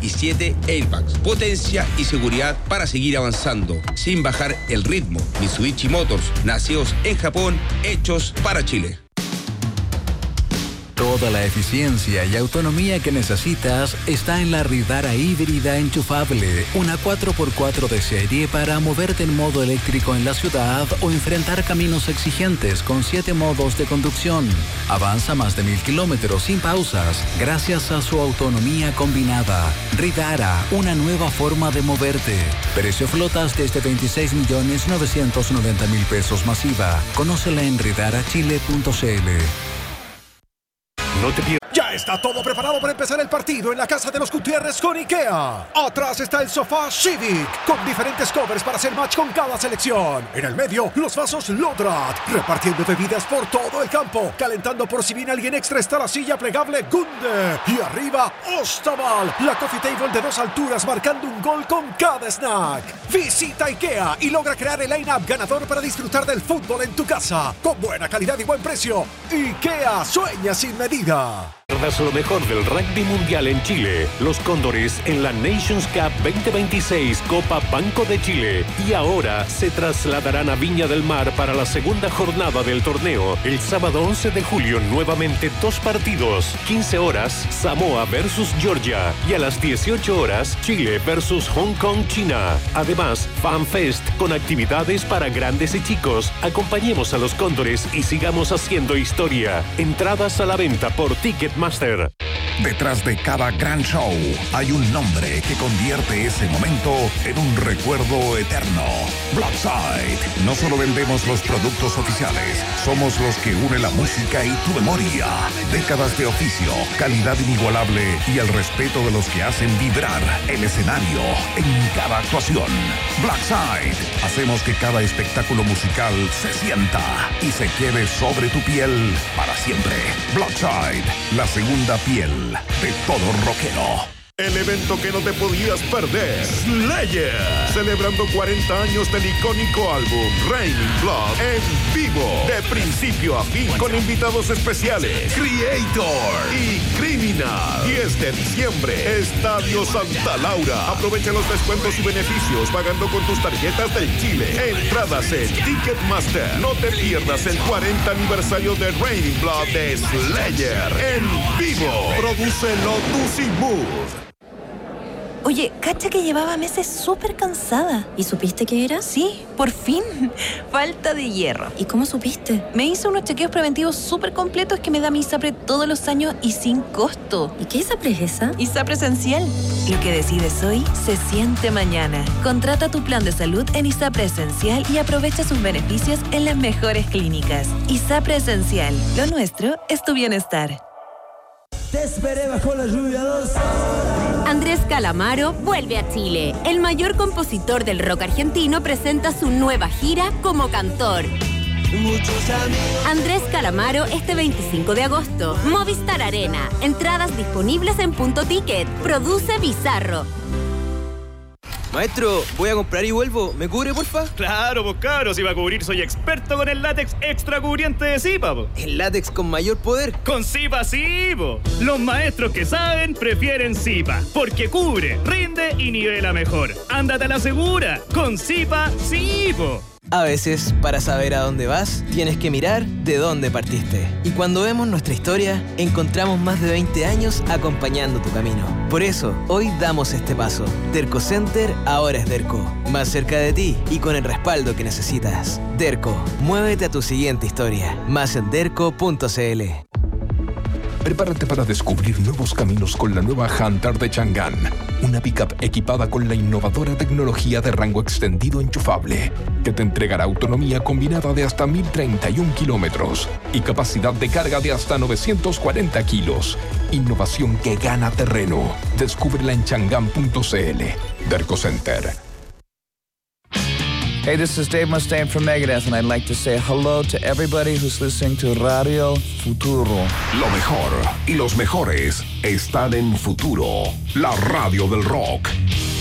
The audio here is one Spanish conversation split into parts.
y 7 airbags. Potencia y seguridad para seguir avanzando, sin bajar el ritmo. Mitsubishi Motors, nacidos en Japón, hechos para Chile. Toda la eficiencia y autonomía que necesitas está en la Ridara híbrida enchufable, una 4x4 de serie para moverte en modo eléctrico en la ciudad o enfrentar caminos exigentes con 7 modos de conducción. Avanza más de 1000 kilómetros sin pausas gracias a su autonomía combinada. Ridara, una nueva forma de moverte. Precio flotas desde 26.990.000 pesos masiva. Conócela en ridarachile.cl. No te pierdas. Ya está todo preparado para empezar el partido en la casa de los Gutiérrez con IKEA. Atrás está el sofá Civic, con diferentes covers para hacer match con cada selección. En el medio, los vasos Lodrat, repartiendo bebidas por todo el campo. Calentando por si viene alguien extra está la silla plegable Gunde. Y arriba, Ostaval, la coffee table de 2 alturas marcando un gol con cada snack. Visita IKEA y logra crear el line-up ganador para disfrutar del fútbol en tu casa. Con buena calidad y buen precio. IKEA, sueña sin medida. Lo mejor del rugby mundial en Chile. Los Cóndores en la Nations Cup 2026 Copa Banco de Chile. Y ahora se trasladarán a Viña del Mar para la segunda jornada del torneo. El sábado 11 de julio nuevamente 2 partidos. 15 horas Samoa versus Georgia. Y a las 18 horas Chile versus Hong Kong, China. Además, FanFest con actividades para grandes y chicos. Acompañemos a los Cóndores y sigamos haciendo historia. Entradas a la venta por Ticketmaster. Detrás de cada gran show hay un nombre que convierte ese momento en un recuerdo eterno. Blackside. No solo vendemos los productos oficiales, somos los que unen la música y tu memoria. Décadas de oficio, calidad inigualable y el respeto de los que hacen vibrar el escenario en cada actuación. Blackside. Hacemos que cada espectáculo musical se sienta y se quede sobre tu piel para siempre. Blackside, la segunda piel de todo rockero. El evento que no te podías perder, Slayer, celebrando 40 años del icónico álbum Raining Blood en vivo, de principio a fin, con invitados especiales, Creator y Criminal. 10 de diciembre, Estadio Santa Laura. Aprovecha los descuentos y beneficios pagando con tus tarjetas del Chile. Entradas en Ticketmaster. No te pierdas el 40 aniversario de Raining Blood de Slayer en vivo. Produce Lotus y Mood. Oye, cacha que llevaba meses súper cansada. ¿Y supiste qué era? Sí, por fin. Falta de hierro. ¿Y cómo supiste? Me hice unos chequeos preventivos súper completos que me da mi ISAPRE todos los años y sin costo. ¿Y qué ISAPRE es esa? ISAPRE Esencial. Lo que decides hoy se siente mañana. Contrata tu plan de salud en ISAPRE Esencial y aprovecha sus beneficios en las mejores clínicas. ISAPRE Esencial. Lo nuestro es tu bienestar. Te esperé bajo la lluvia 2. Andrés Calamaro vuelve a Chile. El mayor compositor del rock argentino presenta su nueva gira como cantor. Andrés Calamaro este 25 de agosto. Movistar Arena. Entradas disponibles en Punto Ticket. Produce Bizarro. Maestro, voy a comprar y vuelvo. ¿Me cubre, porfa? Claro, pues cabros, si va a cubrir soy experto con el látex extra cubriente de Zipa, po. ¿El látex con mayor poder? Con Zipa sí, po. Los maestros que saben prefieren Zipa, porque cubre, rinde y nivela mejor. Ándate a la segura, con Zipa sí, po. A veces, para saber a dónde vas, tienes que mirar de dónde partiste. Y cuando vemos nuestra historia, encontramos más de 20 años acompañando tu camino. Por eso, hoy damos este paso. Derco Center ahora es Derco. Más cerca de ti y con el respaldo que necesitas. Derco, muévete a tu siguiente historia. Más en derco.cl. Prepárate para descubrir nuevos caminos con la nueva Hunter de Chang'an. Una pickup equipada con la innovadora tecnología de rango extendido enchufable, que te entregará autonomía combinada de hasta 1031 kilómetros y capacidad de carga de hasta 940 kilos. Innovación que gana terreno. Descúbrela en chang'an.cl. Derco Center. Hey, this is Dave Mustaine from Megadeth, and I'd like to say hello to everybody who's listening to Radio Futuro. Lo mejor y los mejores están en Futuro, la radio del rock.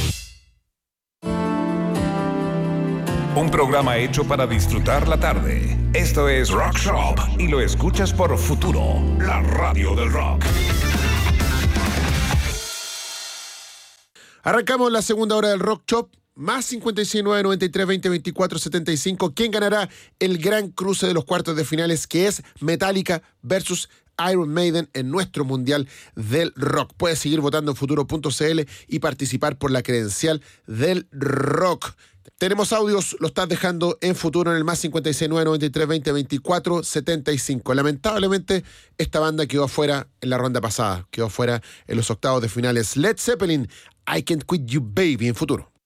Un programa hecho para disfrutar la tarde. Esto es Rock Shop y lo escuchas por Futuro, la radio del rock. Arrancamos la segunda hora del Rock Shop. Más 56 93 20 24 75. ¿Quién ganará el gran cruce de los cuartos de finales, que es Metallica versus Iron Maiden en nuestro Mundial del Rock? Puedes seguir votando en futuro.cl y participar por la credencial del rock. Tenemos audios, lo estás dejando en futuro en el más 56 93 20 24 75. Lamentablemente, esta banda quedó afuera en la ronda pasada, quedó afuera en los octavos de finales. Led Zeppelin, I Can't Quit You Baby, en futuro.